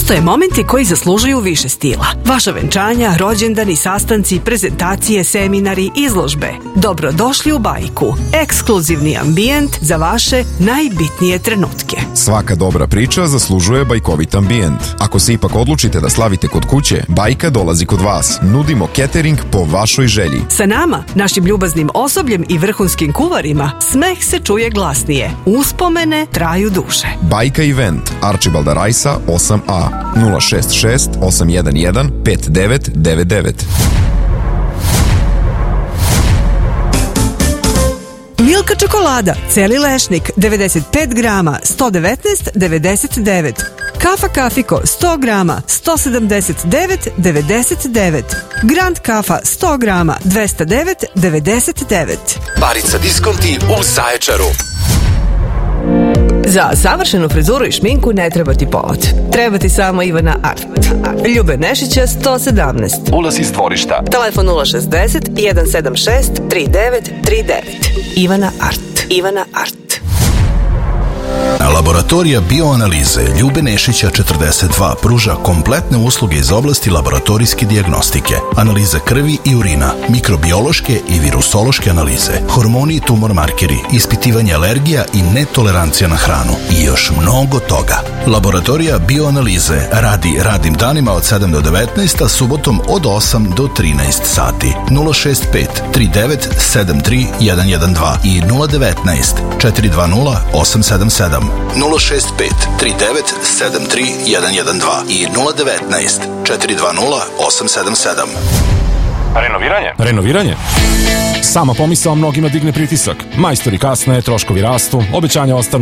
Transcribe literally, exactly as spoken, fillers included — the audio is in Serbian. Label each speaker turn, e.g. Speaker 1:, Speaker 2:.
Speaker 1: Postoje momenti koji zaslužuju više stila. Vaša venčanja, rođendani, sastanci, prezentacije, seminari, izložbe. Dobrodošli u Bajku. Ekskluzivni ambijent za vaše najbitnije trenutke.
Speaker 2: Svaka dobra priča zaslužuje bajkovit ambijent. Ako se ipak odlučite da slavite kod kuće, Bajka dolazi kod vas. Nudimo catering po vašoj želji.
Speaker 1: Sa nama, našim ljubaznim osobljem i vrhunskim kuvarima, smeh se čuje glasnije. Uspomene traju duže.
Speaker 2: Bajka Event, Arčibalda Rajsa osam A, nula šest šest osam jedan jedan pet devet devet devet.
Speaker 1: Milka čokolada, celi lešnik, devedeset pet grama, sto devetnaest devedeset devet. Kafa Kafiko, sto grama, sto sedamdeset devet devedeset devet. Grand Kafa, sto grama, dvesta devet devedeset devet.
Speaker 3: Barica Diskonti u Zaječaru.
Speaker 1: Za savršenu frizuru i šminku ne treba ti povod. Treba ti samo Ivana Art. Ljube Nešića sto sedamnaest.
Speaker 3: Ulaz iz dvorišta.
Speaker 1: Telefon nula šezdeset jedan sedam šest tri devet tri devet. Ivana Art. Ivana Art.
Speaker 4: Laboratorija bioanalize Ljube Nešića četrdeset dva pruža kompletne usluge iz oblasti laboratorijske dijagnostike, analiza krvi i urina, mikrobiološke i virusološke analize, hormoni i tumor markeri, ispitivanje alergija i netolerancija na hranu i još mnogo toga. Laboratorija bioanalize radi radnim danima od sedam do devetnaest, a subotom od osam do trinaest sati. nula šest pet tri devet sedam tri jedan jedan dva i nula devetnaest četiri dva nula osam sedam sedam. nula šest pet tri devet sedam tri jedan jedan dva i nula devetnaest četiri dva nula osam sedam sedam.
Speaker 5: Renoviranje? Renoviranje? Sama pomisao mnogima digne pritisak. Majstori kasne, troškovi rastu, obećanja ostanu